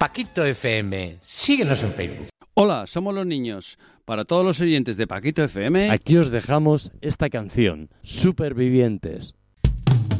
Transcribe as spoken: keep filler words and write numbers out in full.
Paquito F M. Síguenos en Facebook. Hola, somos los niños. Para todos los oyentes de Paquito F M, aquí os dejamos esta canción, Supervivientes.